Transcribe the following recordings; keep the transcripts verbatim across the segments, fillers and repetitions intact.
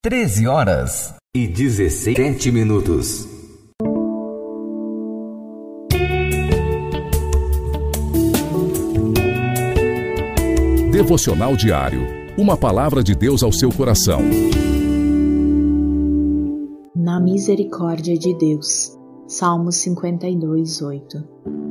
treze horas e dezessete minutos. Devocional diário. Uma palavra de Deus ao seu coração. Na misericórdia de Deus. Salmos cinquenta e dois, oito.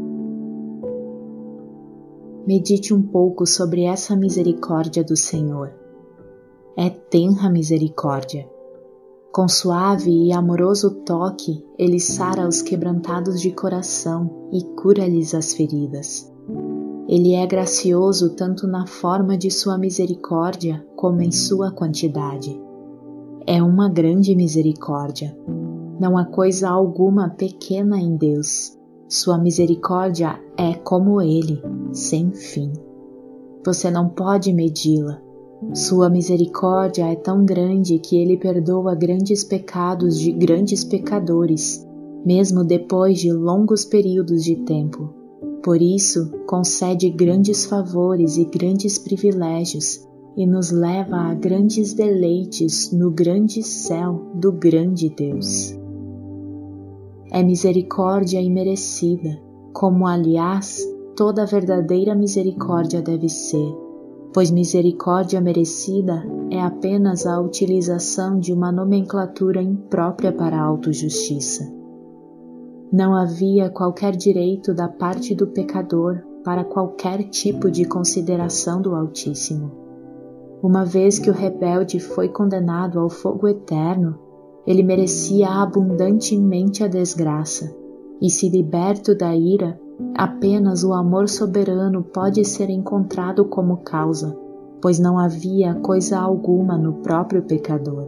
Medite um pouco sobre essa misericórdia do Senhor. É tenra misericórdia. Com suave e amoroso toque, Ele sara os quebrantados de coração e cura-lhes as feridas. Ele é gracioso tanto na forma de sua misericórdia como em sua quantidade. É uma grande misericórdia. Não há coisa alguma pequena em Deus. Sua misericórdia é como Ele, sem fim. Você não pode medi-la. Sua misericórdia é tão grande que Ele perdoa grandes pecados de grandes pecadores, mesmo depois de longos períodos de tempo. Por isso, concede grandes favores e grandes privilégios e nos leva a grandes deleites no grande céu do grande Deus. É misericórdia imerecida, como, aliás, toda verdadeira misericórdia deve ser, pois misericórdia merecida é apenas a utilização de uma nomenclatura imprópria para a autojustiça. Não havia qualquer direito da parte do pecador para qualquer tipo de consideração do Altíssimo. Uma vez que o rebelde foi condenado ao fogo eterno, ele merecia abundantemente a desgraça, e se liberto da ira, apenas o amor soberano pode ser encontrado como causa, pois não havia coisa alguma no próprio pecador.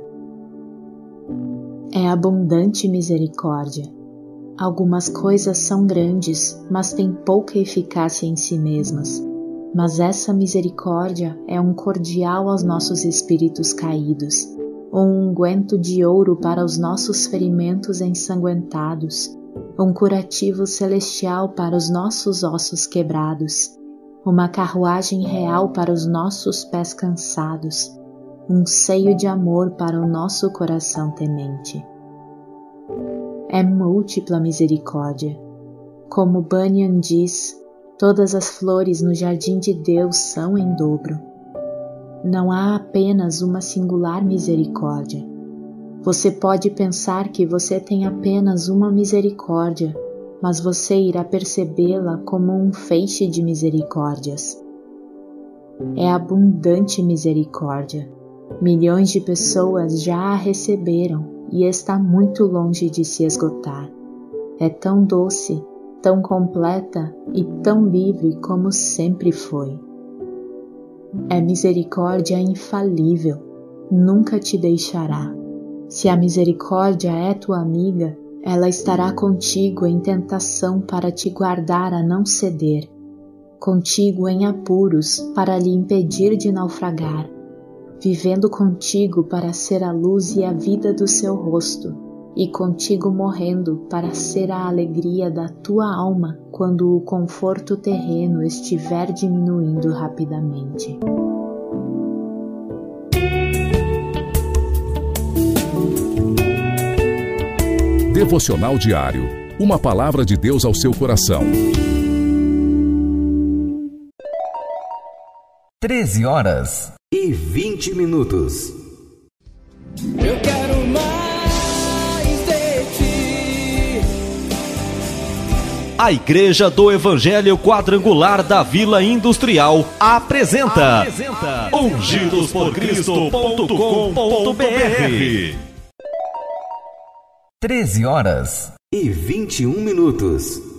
É abundante misericórdia. Algumas coisas são grandes, mas têm pouca eficácia em si mesmas. Mas essa misericórdia é um cordial aos nossos espíritos caídos, um unguento de ouro para os nossos ferimentos ensanguentados, um curativo celestial para os nossos ossos quebrados, uma carruagem real para os nossos pés cansados, um seio de amor para o nosso coração temente. É múltipla misericórdia. Como Bunyan diz, todas as flores no jardim de Deus são em dobro. Não há apenas uma singular misericórdia. Você pode pensar que você tem apenas uma misericórdia, mas você irá percebê-la como um feixe de misericórdias. É abundante misericórdia. Milhões de pessoas já a receberam e está muito longe de se esgotar. É tão doce, tão completa e tão livre como sempre foi. É misericórdia infalível, nunca te deixará. Se a misericórdia é tua amiga, ela estará contigo em tentação para te guardar a não ceder, contigo em apuros para lhe impedir de naufragar, vivendo contigo para ser a luz e a vida do seu rosto, e contigo morrendo para ser a alegria da tua alma quando o conforto terreno estiver diminuindo rapidamente. Devocional diário. Uma palavra de Deus ao seu coração. treze horas e vinte minutos. Eu quero mais de ti. A Igreja do Evangelho Quadrangular da Vila Industrial apresenta, apresenta ungidos por cristo ponto com ponto b r. treze horas e vinte e um minutos.